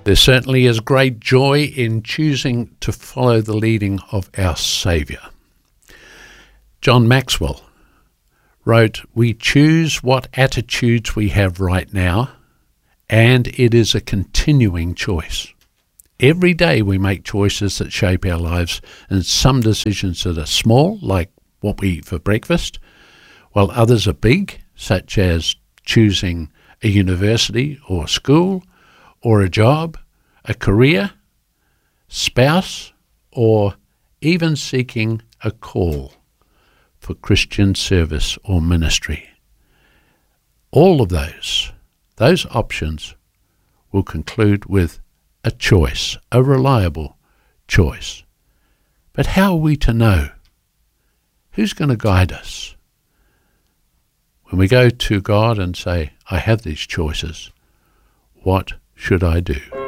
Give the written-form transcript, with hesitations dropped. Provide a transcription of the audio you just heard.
There certainly is great joy in choosing to follow the leading of our Saviour. John Maxwell wrote, "We choose what attitudes we have right now, and it is a continuing choice. Every day we make choices that shape our lives, and some decisions that are small, like what we eat for breakfast, while others are big, such as choosing a university or school, or a job, a career, spouse, or even seeking a call for Christian service or ministry. All of those options will conclude with a choice, a reliable choice. But how are we to know? Who's going to guide us? When we go to God and say, I have these choices, what should I do?